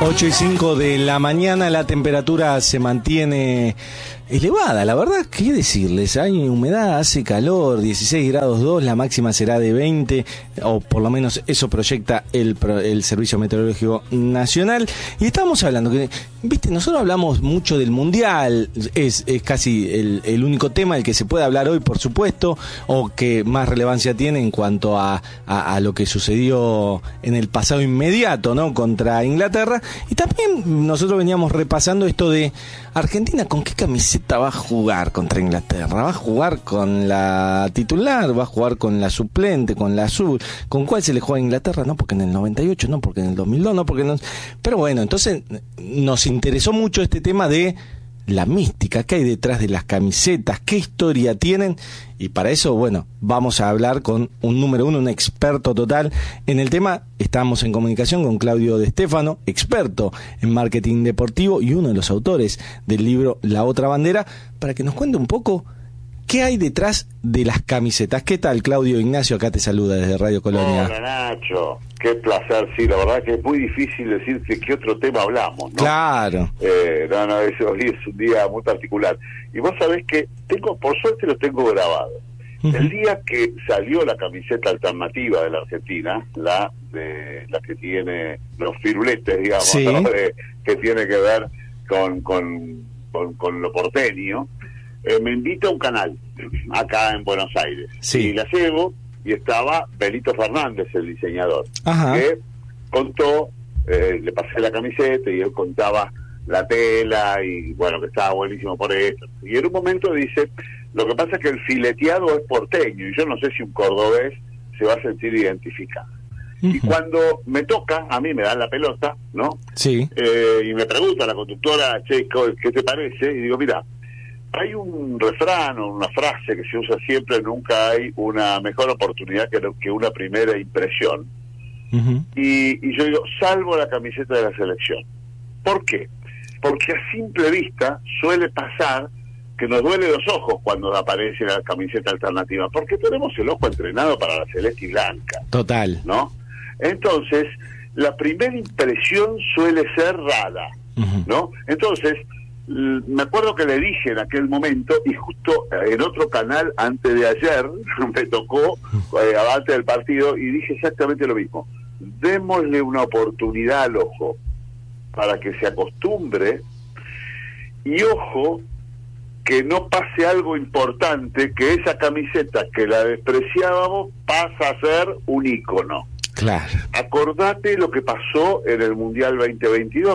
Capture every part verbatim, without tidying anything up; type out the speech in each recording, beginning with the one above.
ocho y cinco de la mañana, la temperatura se mantiene elevada, la verdad, ¿qué decirles? Hay humedad, hace calor, dieciséis grados dos, la máxima será de veinte, o por lo menos eso proyecta el, el Servicio Meteorológico Nacional. Y estamos hablando, que, viste, nosotros hablamos mucho del Mundial, es, es casi el, el único tema del que se puede hablar hoy, por supuesto, o que más relevancia tiene en cuanto a, a, a lo que sucedió en el pasado inmediato, ¿no?, contra Inglaterra. Y también nosotros veníamos repasando esto de Argentina, ¿con qué camiseta va a jugar contra Inglaterra? ¿Va a jugar con la titular? ¿Va a jugar con la suplente? ¿Con la azul? ¿Con cuál se le juega a Inglaterra? No, porque en el noventa y ocho, no, porque en el dos mil dos, no, porque no. Pero bueno, entonces nos interesó mucho este tema de la mística, qué hay detrás de las camisetas, qué historia tienen, y para eso, bueno, vamos a hablar con un número uno, un experto total en el tema. Estamos en comunicación con Claudio De Stefano, experto en marketing deportivo y uno de los autores del libro La Otra Bandera, para que nos cuente un poco qué hay detrás de las camisetas. ¿Qué tal, Claudio? Ignacio acá te saluda desde Radio Colonia. Hola, Nacho. Qué placer, sí, la verdad que es muy difícil decir de qué otro tema hablamos, ¿no? Claro. Eh, no, no, eso, hoy es un día muy particular. Y vos sabés que tengo, por suerte lo tengo grabado. Uh-huh. El día que salió la camiseta alternativa de la Argentina, la de la que tiene los firuletes, digamos, sí, ¿no?, de, que tiene que ver con, con, con, con lo porteño, eh, me invita a un canal acá en Buenos Aires. Sí. Y la llevo, y estaba Benito Fernández, el diseñador. Ajá. Que contó, eh, le pasé la camiseta y él contaba la tela y bueno, que estaba buenísimo por esto. Y en un momento dice, lo que pasa es que el fileteado es porteño y yo no sé si un cordobés se va a sentir identificado. Uh-huh. Y cuando me toca, a mí me dan la pelota, ¿no? Sí. Eh, y me pregunta la conductora, che, ¿qué te parece? Y digo, mira, hay un refrán o una frase que se usa siempre: nunca hay una mejor oportunidad que, que una primera impresión. Uh-huh. y, y yo digo, salvo la camiseta de la selección. ¿Por qué? Porque a simple vista suele pasar que nos duele los ojos cuando aparece la camiseta alternativa, porque tenemos el ojo entrenado para la celeste y blanca. Total. ¿No? Entonces, la primera impresión suele ser rara, uh-huh, ¿no? Entonces, me acuerdo que le dije en aquel momento, y justo en otro canal antes de ayer me tocó, eh, antes del partido, y dije exactamente lo mismo: démosle una oportunidad al ojo para que se acostumbre, y ojo que no pase algo importante, que esa camiseta que la despreciábamos pasa a ser un ícono. Claro. Acordate lo que pasó en el Mundial veinte veintidós,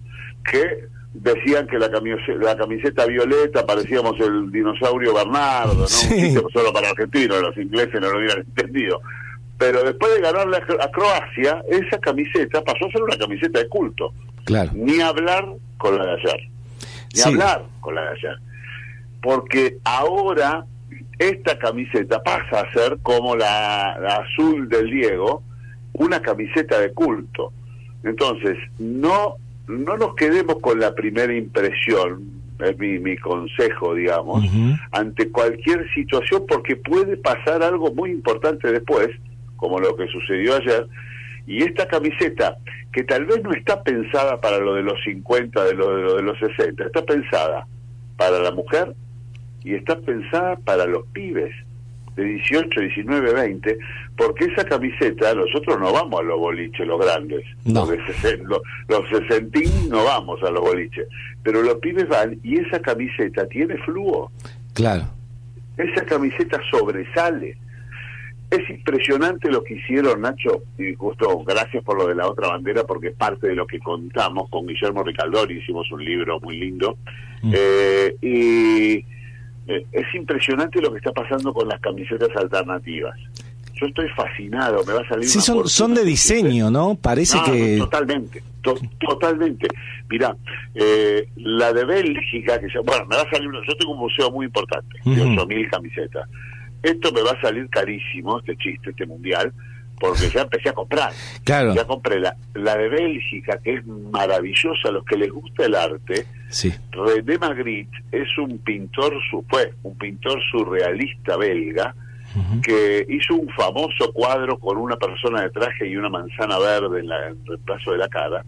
que decían que la camiseta, la camiseta violeta parecíamos el dinosaurio Bernardo, ¿no? Sí. Solo para argentinos, los ingleses no lo hubieran entendido. Pero después de ganarle a Croacia, esa camiseta pasó a ser una camiseta de culto. Claro. Ni hablar con la de ayer. Ni sí. hablar con la de ayer. Porque ahora esta camiseta pasa a ser como la, la azul del Diego, una camiseta de culto. Entonces, no no nos quedemos con la primera impresión, es mi, mi consejo, digamos, uh-huh, ante cualquier situación, porque puede pasar algo muy importante después, como lo que sucedió ayer. Y esta camiseta, que tal vez no está pensada para lo de los cincuenta, de lo de, lo de los sesenta, está pensada para la mujer y está pensada para los pibes de dieciocho, diecinueve, veinte, porque esa camiseta, nosotros no vamos a los boliches, los grandes, no. los, los, los sesentín no vamos a los boliches, pero los pibes van, y esa camiseta tiene flujo. Claro. Esa camiseta sobresale. Es impresionante lo que hicieron, Nacho, y justo gracias por lo de La Otra Bandera, porque es parte de lo que contamos con Guillermo Ricaldori, hicimos un libro muy lindo, mm. eh, y Eh, es impresionante lo que está pasando con las camisetas alternativas. Yo estoy fascinado, me va a salir sí, una son, son de diseño, ¿no? Parece no, que... No, totalmente, to, totalmente. Mirá, eh, la de Bélgica, que ya, bueno, me va a salir... Yo tengo un museo muy importante, de uh-huh, ocho mil camisetas. Esto me va a salir carísimo, este chiste, este mundial, porque ya empecé a comprar. Claro. Ya compré la, la de Bélgica, que es maravillosa. A los que les gusta el arte, sí. René Magritte es un pintor, fue un pintor surrealista belga, uh-huh, que hizo un famoso cuadro con una persona de traje y una manzana verde en, la, en el reemplazo de la cara,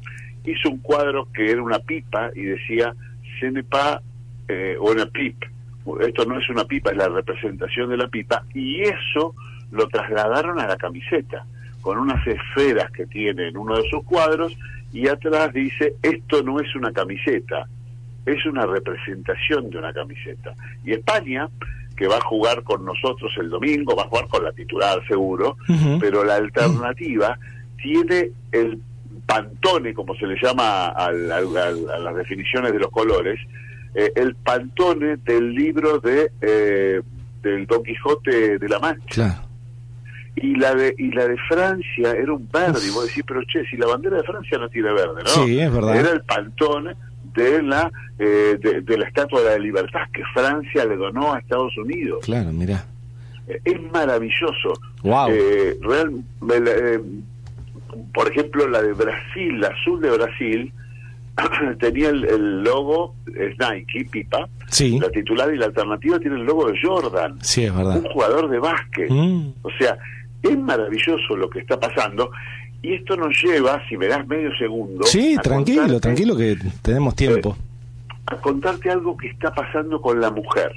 hizo un cuadro que era una pipa y decía ce n'est pas eh, una pipe, esto no es una pipa, es la representación de la pipa, y eso lo trasladaron a la camiseta con unas esferas que tiene en uno de sus cuadros, y atrás dice esto no es una camiseta, es una representación de una camiseta. Y España, que va a jugar con nosotros el domingo, va a jugar con la titular seguro, uh-huh. pero la alternativa uh-huh. tiene el Pantone, como se le llama a, a, a, a las definiciones de los colores, eh, el Pantone del libro de eh, del Don Quijote de la Mancha. Claro. Y la de y la de Francia era un verde, y vos decís, pero che, si la bandera de Francia no tiene verde, ¿no? Sí, es verdad. Era el Pantone de la eh, de, de la Estatua de la Libertad que Francia le donó a Estados Unidos. Claro, mira. Eh, es maravilloso. Wow. Eh, real, eh, por ejemplo, la de Brasil, la azul de Brasil, tenía el, el logo, es Nike, pipa, sí. la titular, y la alternativa tiene el logo de Jordan, sí, es verdad. Un jugador de básquet. Mm. O sea, es maravilloso lo que está pasando, y esto nos lleva, si me das medio segundo... Sí, tranquilo, tranquilo que tenemos tiempo. Eh, a contarte algo que está pasando con la mujer.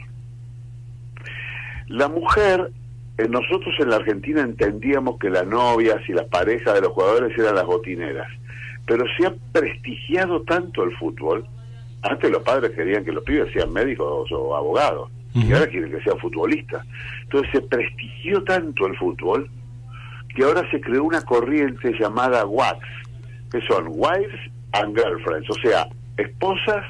La mujer, eh, nosotros en la Argentina entendíamos que las novias y las parejas de los jugadores eran las botineras, pero se ha prestigiado tanto el fútbol. Antes los padres querían que los pibes sean médicos o abogados, uh-huh. y ahora quieren que sean futbolistas. Entonces se prestigió tanto el fútbol que ahora se creó una corriente llamada W A Gs, que son Wives and Girlfriends, o sea, esposas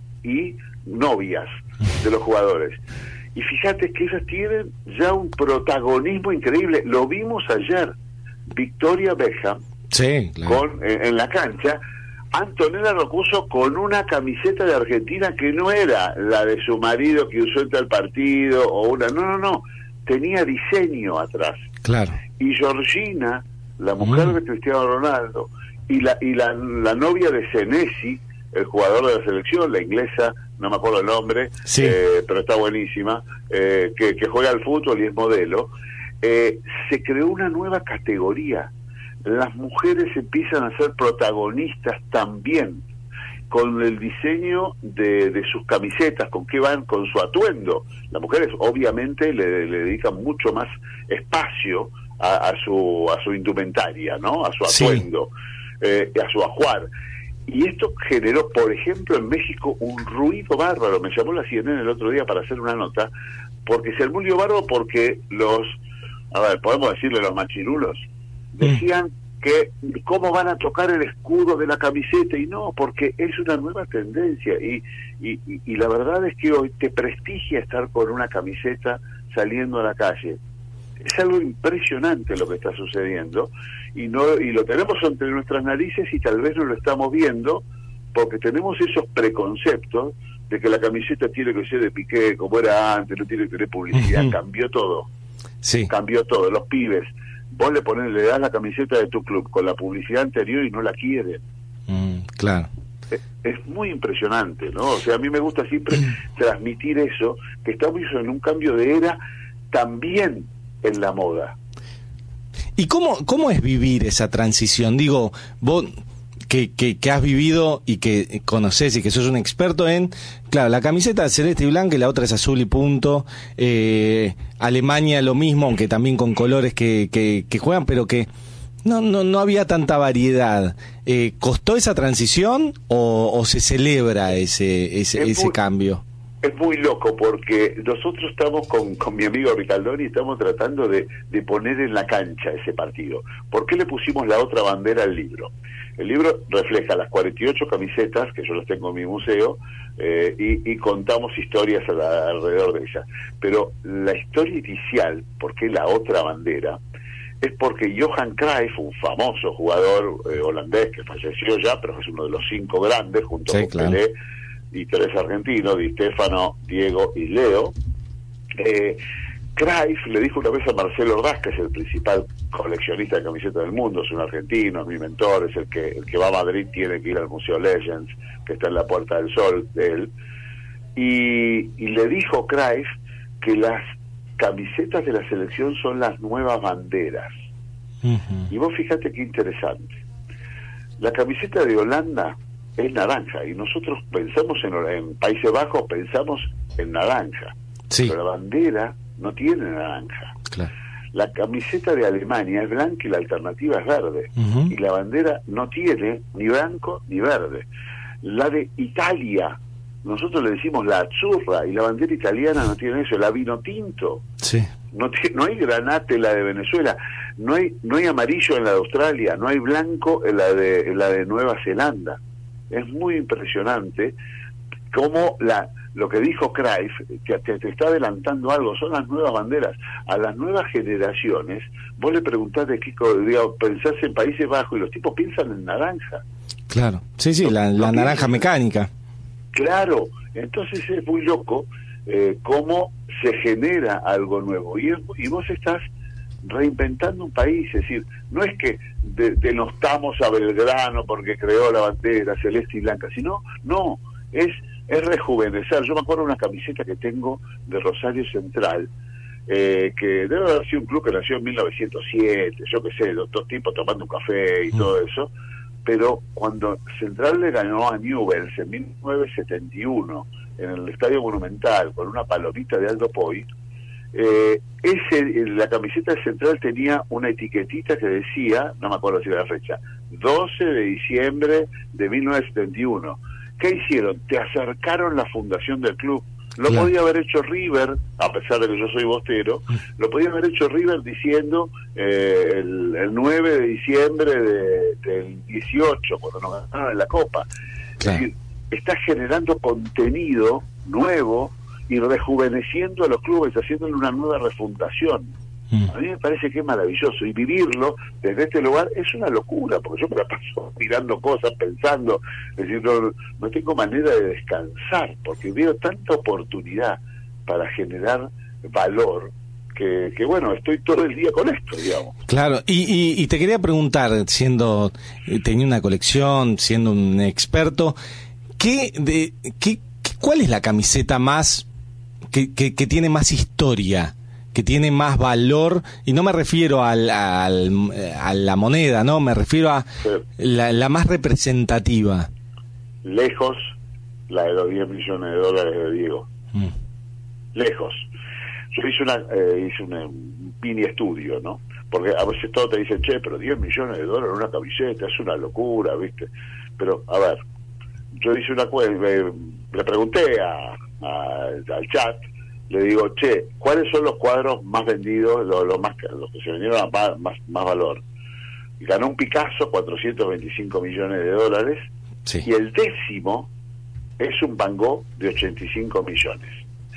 y novias de los jugadores. Y fíjate que ellas tienen ya un protagonismo increíble. Lo vimos ayer. Victoria Beckham, sí, claro. con, en, en la cancha, Antonella Roccuzzo con una camiseta de Argentina que no era la de su marido que usó en tal partido, o una, no, no, no, tenía diseño atrás. Claro. Y Georgina, la mujer mm. de Cristiano Ronaldo, y la y la, la novia de Senesi, el jugador de la selección, la inglesa, no me acuerdo el nombre, sí. eh, pero está buenísima, eh, que, que juega al fútbol y es modelo, eh, se creó una nueva categoría. Las mujeres empiezan a ser protagonistas también, con el diseño de, de sus camisetas, con qué van, con su atuendo. Las mujeres obviamente le, le dedican mucho más espacio a, a su a su indumentaria, ¿no? A su atuendo, sí. eh, a su ajuar. Y esto generó, por ejemplo, en México un ruido bárbaro. Me llamó la C N N el otro día para hacer una nota, porque se armó un lío bárbaro porque los, a ver, podemos decirle los machirulos, decían mm. que cómo van a tocar el escudo de la camiseta, y no, porque es una nueva tendencia, y, y, y, y la verdad es que hoy te prestigia estar con una camiseta saliendo a la calle. Es algo impresionante lo que está sucediendo, y no y lo tenemos entre nuestras narices y tal vez no lo estamos viendo porque tenemos esos preconceptos de que la camiseta tiene que ser de Piqué como era antes, no tiene que tener publicidad. Uh-huh. Cambió todo. Sí. Cambió todo. Los pibes, vos le pones, le das la camiseta de tu club con la publicidad anterior y no la quieren. Mm, claro. Es, es muy impresionante, ¿no? O sea, a mí me gusta siempre transmitir eso, que estamos en un cambio de era también en la moda. ¿Y cómo, cómo es vivir esa transición? Digo, vos que, que, que has vivido y que conocés y que sos un experto en, claro, la camiseta es celeste y blanca y la otra es azul y punto. Eh, Alemania lo mismo, aunque también con colores que, que, que juegan, pero que no, no, no había tanta variedad. Eh, ¿Costó esa transición o, o se celebra ese, ese, ese muy, cambio? Es muy loco porque nosotros estamos con, con mi amigo Ricaldoni, estamos tratando de, de poner en la cancha ese partido. ¿Por qué le pusimos la otra bandera al libro? El libro refleja las cuarenta y ocho camisetas, que yo las tengo en mi museo, eh, y, y contamos historias a la, alrededor de ellas. Pero la historia inicial, ¿por qué la otra bandera? Es porque Johan Cruyff, un famoso jugador eh, holandés que falleció ya, pero es uno de los cinco grandes, junto sí, con claro. Pelé y tres argentinos, Di Stéfano, Diego y Leo, eh, Cruyff le dijo una vez a Marcelo Ordaz, que es el principal coleccionista de camisetas del mundo, es un argentino, es mi mentor, es el que el que va a Madrid, tiene que ir al Museo Legends, que está en la Puerta del Sol de él, y, y le dijo Cruyff que las camisetas de la selección son las nuevas banderas. Uh-huh. Y vos fíjate qué interesante. La camiseta de Holanda es naranja y nosotros pensamos en, en Países Bajos, pensamos en naranja. Sí. Pero la bandera no tiene naranja. Claro. La camiseta de Alemania es blanca y la alternativa es verde. Uh-huh. Y la bandera no tiene ni blanco ni verde. La de Italia, nosotros le decimos la azzurra, y la bandera italiana no tiene eso, la vino tinto. Sí. No, tiene, no hay granate en la de Venezuela, no hay no hay amarillo en la de Australia, no hay blanco en la de en la de Nueva Zelanda. Es muy impresionante cómo la lo que dijo Cruyff te, te, te está adelantando algo, son las nuevas banderas. A las nuevas generaciones, vos le preguntás de qué, digamos, pensás en Países Bajos y los tipos piensan en naranja. Claro, sí, sí, no, la, la no naranja piensan, mecánica. Claro, entonces es muy loco eh, cómo se genera algo nuevo. Y, y vos estás reinventando un país, es decir, no es que de, denostamos a Belgrano porque creó la bandera celeste y blanca, sino, no, es... es rejuvenecer. Yo me acuerdo de una camiseta que tengo de Rosario Central, eh, que debe haber sido un club que nació en mil novecientos siete, yo qué sé, dos, dos tipos tomando un café y mm. todo eso, pero cuando Central le ganó a Newell's en mil novecientos setenta y uno en el Estadio Monumental con una palomita de Aldo Poi, eh, ese, la camiseta de Central tenía una etiquetita que decía, no me acuerdo si era la fecha, doce de diciembre de mil novecientos setenta y uno. ¿Qué hicieron? Te acercaron la fundación del club. Lo claro. podía haber hecho River, a pesar de que yo soy bostero, lo podía haber hecho River diciendo eh, el, el nueve de diciembre de, del dieciocho, cuando nos ganaron en la Copa. Claro. Es decir, está generando contenido nuevo y rejuveneciendo a los clubes, haciéndole una nueva refundación. Mm. A mí me parece que es maravilloso, y vivirlo desde este lugar es una locura, porque yo me la paso mirando cosas, pensando, es decir, no, no tengo manera de descansar, porque veo tanta oportunidad para generar valor, que, que bueno, estoy todo el día con esto, digamos. Claro, y, y, y te quería preguntar, siendo, teniendo una colección, siendo un experto, ¿qué, de, qué, cuál es la camiseta más, que, que, que tiene más historia? Que tiene más valor, y no me refiero al, al, a la moneda, no, me refiero a sí. la, la más representativa. Lejos, la de los diez millones de dólares de Diego. Mm. Lejos. Yo hice una eh, hice un mini estudio, ¿no? Porque a veces todos te dicen, che, pero diez millones de dólares en una camiseta, es una locura, ¿viste? Pero, a ver, yo hice una eh, le pregunté a, a, al chat, le digo, che, ¿cuáles son los cuadros más vendidos, los, los más los que se vendieron a más, más, más valor? Y ganó un Picasso, cuatrocientos veinticinco millones de dólares, sí. Y el décimo es un Van Gogh de ochenta y cinco millones.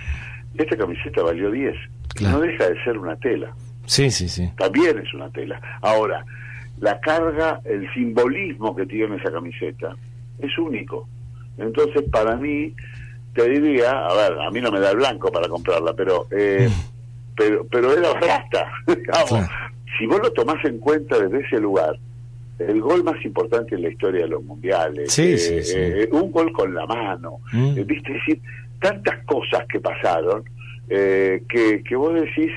Esta camiseta valió diez. Claro. No deja de ser una tela. Sí, sí, sí. También es una tela. Ahora, la carga, el simbolismo que tiene esa camiseta es único. Entonces, para mí, te diría, a ver, a mí no me da el blanco para comprarla, pero eh, mm. pero pero era barata. Claro. Si vos lo tomás en cuenta desde ese lugar, el gol más importante en la historia de los mundiales, sí, eh, sí, sí. Eh, un gol con la mano, mm. eh, viste, es decir, tantas cosas que pasaron eh, que, que vos decís,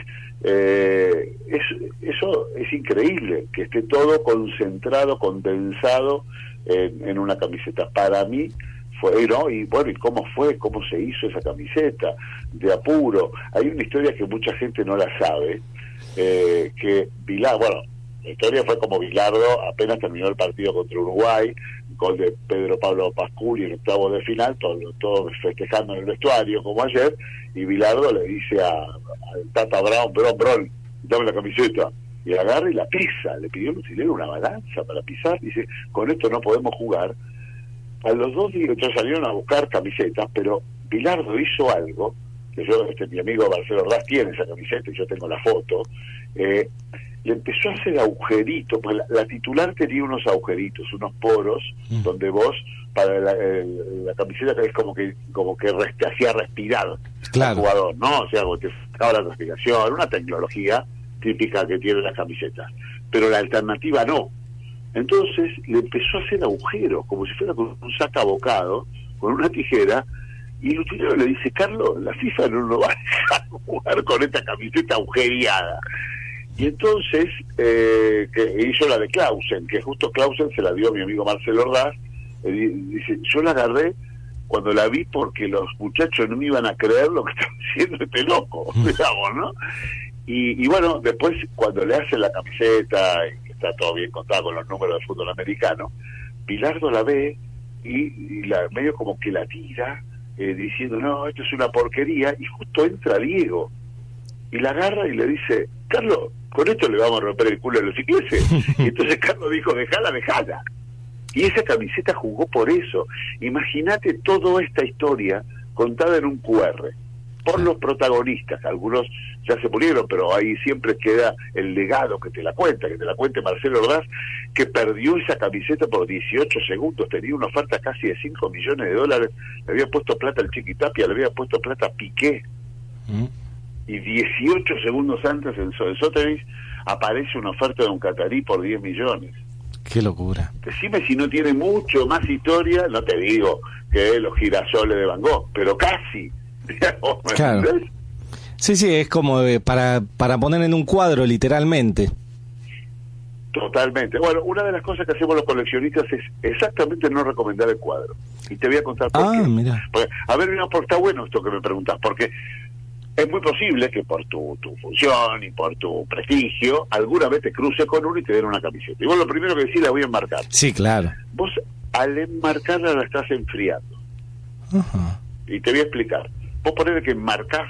eh, es, eso es increíble, que esté todo concentrado, condensado en, en una camiseta. Para mí fue, ¿no? Y bueno, ¿y cómo fue? ¿Cómo se hizo esa camiseta? De apuro. Hay una historia que mucha gente no la sabe, eh, que Bilardo, bueno, la historia fue como Bilardo apenas terminó el partido contra Uruguay, gol de Pedro Pablo Pasculi en octavo de final, todos todo festejando en el vestuario como ayer, y Bilardo le dice a, al Tata Brown, Brown, Brown, dame la camiseta, y agarra y la pisa, le pidió al utilero una balanza para pisar, dice, con esto no podemos jugar. A los dos días salieron a buscar camisetas, pero Bilardo hizo algo, que yo, este mi amigo Marcelo Raz tiene esa camiseta y yo tengo la foto, eh, y empezó a hacer agujeritos, pues la, la titular tenía unos agujeritos, unos poros, mm. donde vos, para la, el, la camiseta es como que como que te hacía respirar claro. al jugador, ¿no? O sea, como te sacaba la respiración, una tecnología típica que tienen las camisetas, pero la alternativa no. Entonces le empezó a hacer agujeros, como si fuera con un sacabocado, con una tijera, y el utilero le dice, Carlos, la FIFA no lo va a dejar jugar con esta camiseta agujereada. Y entonces, eh, que hizo la de Clausen, que justo Clausen se la dio a mi amigo Marcelo Ordaz. Eh, dice, yo la agarré cuando la vi porque los muchachos no me iban a creer lo que estaba haciendo este loco, digamos, ¿no? Y, y bueno, después cuando le hacen la camiseta, y está todo bien contado con los números de fútbol americano, Bilardo la ve y, y la medio como que la tira, eh, diciendo, no, esto es una porquería, y justo entra Diego, y la agarra y le dice, Carlos, con esto le vamos a romper el culo a los ingleses. Y entonces Carlos dijo, dejala, dejala. Y esa camiseta jugó por eso. Imagínate toda esta historia contada en un Q R, por los protagonistas. Algunos ya se murieron, pero ahí siempre queda el legado que te la cuenta, que te la cuente Marcelo Ordaz, que perdió esa camiseta por dieciocho segundos, tenía una oferta casi de cinco millones de dólares, le había puesto plata al Chiquitapia, le había puesto plata a Piqué, ¿Mm? y dieciocho segundos antes en Sotheby's aparece una oferta de un catarí por diez millones. Qué locura. Decime si no tiene mucho más historia, no te digo que los girasoles de Van Gogh, pero casi. Claro. ¿Entendés? Sí, sí, es como eh, para, para poner en un cuadro, literalmente. Totalmente. Bueno, una de las cosas que hacemos los coleccionistas es exactamente no recomendar el cuadro. Y te voy a contar por ah, qué. Mira. Porque, a ver, mira, porque está bueno esto que me preguntas, porque es muy posible que por tu, tu función y por tu prestigio, alguna vez te cruces con uno y te den una camiseta. Y vos lo primero que decís, la voy a enmarcar. Sí, claro. Vos al enmarcarla la estás enfriando. Ajá. Y te voy a explicar. Vos ponés que enmarcás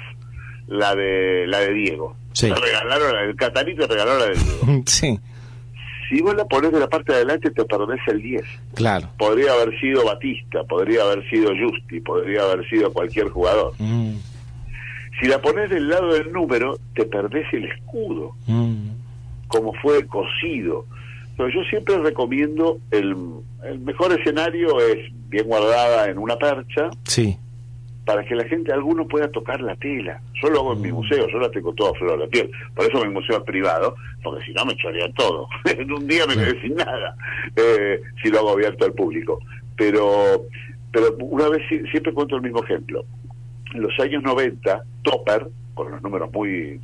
la de la de Diego. Sí. Te regalaron, el catarí te regaló la de Diego. Sí. Si vos la ponés de la parte de adelante, te perdés el diez. Claro. Podría haber sido Batista, podría haber sido Justi, podría haber sido cualquier jugador. Mm. Si la ponés del lado del número, te perdés el escudo, mm. como fue cosido. Pero yo siempre recomiendo, el, el mejor escenario es bien guardada en una percha, sí, para que la gente, alguno pueda tocar la tela. Yo lo hago en mm. mi museo, yo la tengo toda flor de piel. Por eso mi museo es privado, porque si no me chorean todo. En un día me quedé sí. sin nada, eh, si lo hago abierto al público. Pero, pero una vez, siempre cuento el mismo ejemplo. En los años noventa, Topper, con los números muy,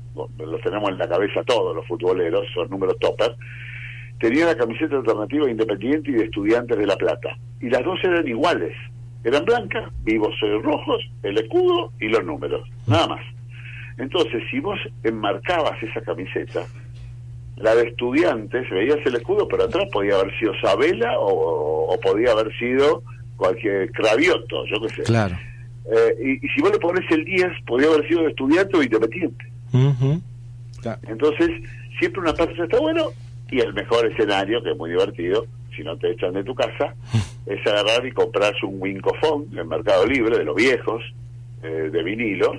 los tenemos en la cabeza todos los futboleros, son números Topper, tenía la camiseta alternativa Independiente y de Estudiantes de La Plata. Y las dos eran iguales, eran blancas, vivos rojos, el escudo y los números, nada más. Entonces, si vos enmarcabas esa camiseta, la de Estudiantes, veías el escudo, pero atrás podía haber sido Sabela o, o podía haber sido cualquier Cravioto, yo qué sé. Claro. Eh, y, y si vos le pones el diez, podría haber sido de Estudiante o Independiente. Uh-huh. Claro. Entonces, siempre una parte está bueno, y el mejor escenario, que es muy divertido, si no te echan de tu casa, es agarrar y comprarse un Wincofone en el Mercado Libre, de los viejos, eh, de vinilo,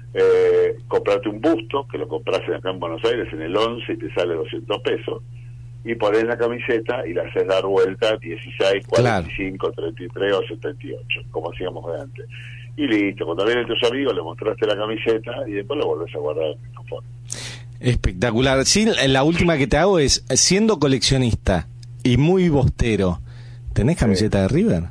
eh, comprarte un busto, que lo compras acá en Buenos Aires en el once y te sale doscientos pesos, y pones la camiseta y la haces dar vuelta dieciséis, cuarenta y cinco, claro. treinta y tres o setenta y ocho, como hacíamos de antes. Y listo, cuando vienen tus amigos le mostraste la camiseta y después lo volvés a guardar en el confort. Espectacular. Sí, la última que te hago es, siendo coleccionista y muy bostero, ¿tenés camiseta sí. de River?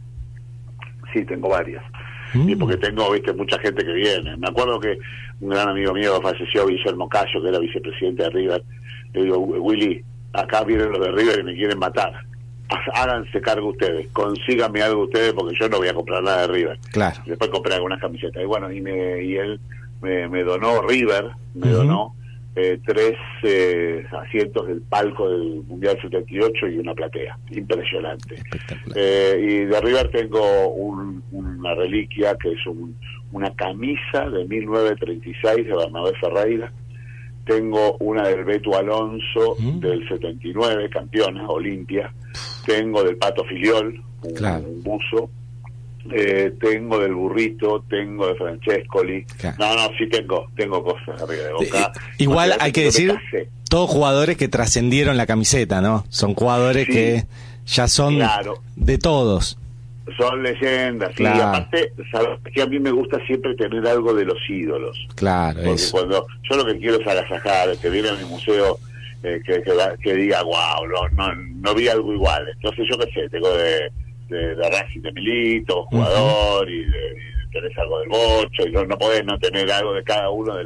Sí, tengo varias. Mm. Y porque tengo, viste, mucha gente que viene. Me acuerdo que un gran amigo mío falleció, Guillermo Cayo, que era vicepresidente de River. Le digo, Willy, acá vienen los de River y me quieren matar. Háganse cargo ustedes, consíganme algo ustedes porque yo no voy a comprar nada de River. Claro. Después compré algunas camisetas. Y bueno, y, me, y él me, me donó, River, me uh-huh. donó eh, tres eh, asientos del palco del Mundial setenta y ocho y una platea. Impresionante. Eh, y de River tengo un, una reliquia que es un, una camisa de mil novecientos treinta y seis de Bernabé Ferreira. Tengo una del Beto Alonso uh-huh. del setenta y nueve, campeona, Olimpia. Tengo del Pato Filiol, un, claro. un buzo. Eh, tengo del Burrito, tengo de Francescoli. Claro. No, no, sí tengo, tengo cosas arriba de Boca. Eh, igual hay que decir, todos jugadores que trascendieron la camiseta, ¿no? Son jugadores sí, que ya son claro. de todos. Son leyendas, claro. sí. Aparte, sabes que a mí me gusta siempre tener algo de los ídolos. Claro, porque eso. Cuando yo lo que quiero es agasajar, que viene a mi museo, eh, que, que, que diga, wow, no, no, no vi algo igual. Entonces, yo qué sé, tengo de, de, de Racing de Milito, jugador, uh-huh. y, de, y tenés algo del Bocho, y no, no podés no tener algo de cada uno de las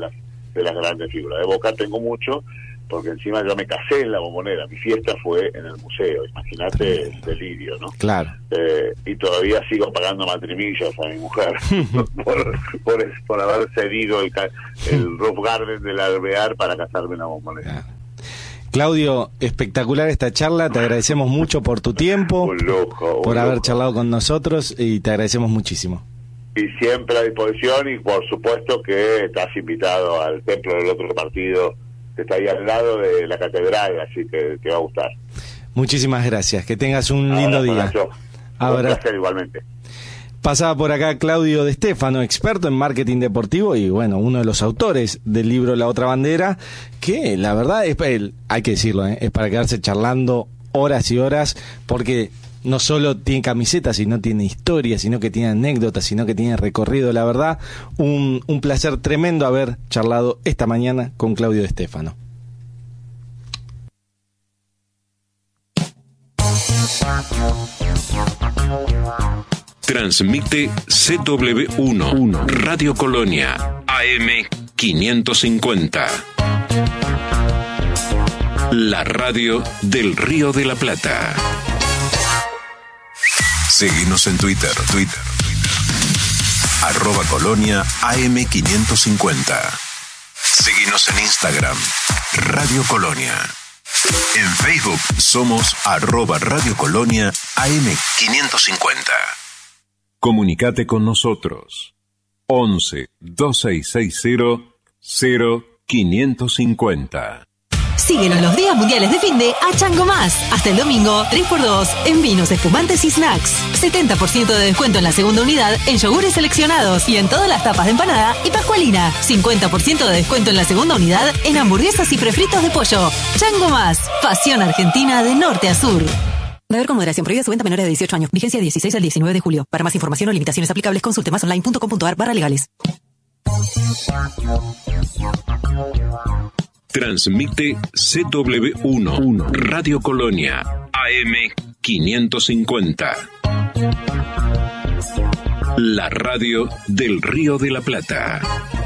de las grandes figuras. De Boca tengo mucho, porque encima yo me casé en la Bombonera, mi fiesta fue en el museo, imagínate el delirio, ¿no? Claro. Eh, y todavía sigo pagando matrimillas a mi mujer por, por, por haber cedido el, el Roof Garden del Alvear para casarme en la Bombonera. Claro. Claudio, espectacular esta charla, te agradecemos mucho por tu tiempo, un lujo, un por haber lujo. charlado con nosotros y te agradecemos muchísimo. Y siempre a disposición, y por supuesto que estás invitado al templo del otro partido, que está ahí al lado de la catedral, así que te va a gustar. Muchísimas gracias, que tengas un lindo Abrazo, día. Nacho. Un placer igualmente. Pasaba por acá Claudio De Stefano, experto en marketing deportivo y bueno, uno de los autores del libro La Otra Bandera, que la verdad es, hay que decirlo, ¿eh? es para quedarse charlando horas y horas, porque no solo tiene camisetas, sino tiene historia, sino que tiene anécdotas, sino que tiene recorrido. La verdad, un, un placer tremendo haber charlado esta mañana con Claudio De Stefano. Transmite C W uno, Radio Colonia, A M quinientos cincuenta. La radio del Río de la Plata. Seguinos en Twitter, Twitter, arroba Colonia A M quinientos cincuenta. Seguinos en Instagram, Radio Colonia. En Facebook somos arroba Radio Colonia A M quinientos cincuenta. Comunicate con nosotros. once, dos seis seis cero, cero quinientos cincuenta. Síguenos los días mundiales de finde a Chango Más. Hasta el domingo, tres por dos en vinos, espumantes y snacks. setenta por ciento de descuento en la segunda unidad en yogures seleccionados y en todas las tapas de empanada y pascualina. cincuenta por ciento de descuento en la segunda unidad en hamburguesas y prefritos de pollo. Chango Más. Pasión argentina de norte a sur. Beber con moderación. Prohibida su venta a menores de dieciocho años. Vigencia dieciséis al diecinueve de julio. Para más información o limitaciones aplicables, consulte más online punto com punto a r barra legales. Transmite C W uno, Radio Colonia, A M quinientos cincuenta. La radio del Río de la Plata.